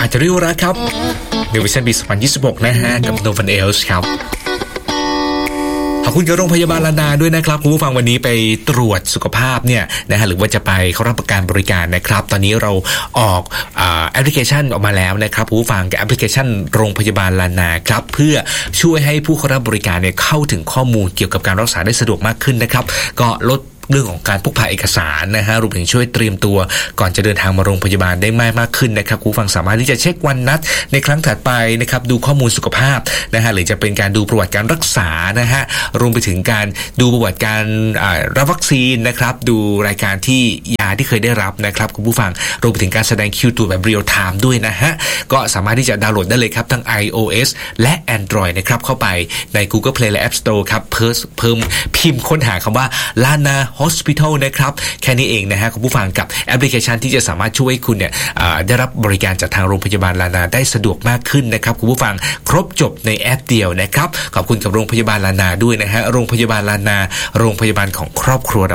จริวรักครับในเวอร์ชันปี 2026 นะฮะกับ No One Else ครับขอบคุณกับโรงพยาบาลลานาด้วยนะครับคุณผู้ฟังวันนี้ไปตรวจสุขภาพเนี่ยนะฮะหรือว่าจะไปเข้ารับประกันบริการนะครับตอนนี้เราออกแอปพลิเคชันออกมาแล้วนะครับคุณผู้ฟังกับแอปพลิเคชันโรงพยาบาลลานาครับเพื่อช่วยให้ผู้เข้ารับบริการเนี่ยเข้าถึงข้อมูลเกี่ยวกับการรักษาได้สะดวกมากขึ้นนะครับก็ลดเรื่องของการพกพาเอกสารนะฮะรวมถึงช่วยเตรียมตัวก่อนจะเดินทางมาโรงพยาบาลได้มากขึ้นนะครับคุณผู้ฟังสามารถที่จะเช็ควันนัดในครั้งถัดไปนะครับดูข้อมูลสุขภาพนะฮะหรือจะเป็นการดูประวัติการรักษานะฮะรวมไปถึงการดูประวัติการรับวัคซีนนะครับดูรายการที่ยาที่เคยได้รับนะครับคุณผู้ฟังรวมไปถึงการแสดงคิวตัวแบบเรียลไทม์ด้วยนะฮะก็สามารถที่จะดาวน์โหลดได้เลยครับทั้ง iOS และ Android นะครับเข้าไปใน Google Play และ App Store ครับเพิ่มพิมพ์ค้นหาคำว่า Lana Hospital นะครับแค่นี้เองนะฮะคุณผู้ฟังกับแอปพลิเคชันที่จะสามารถช่วยคุณเนี่ยได้รับบริการจากทางโรงพยาบาลลานาได้สะดวกมากขึ้นนะครับคุณผู้ฟังครบจบในแอปเดียวนะครับขอบคุณกับโรงพยาบาลลานาด้วยนะฮะโรงพยาบาลลานาโรงพยาบาลของครอบครัวเรา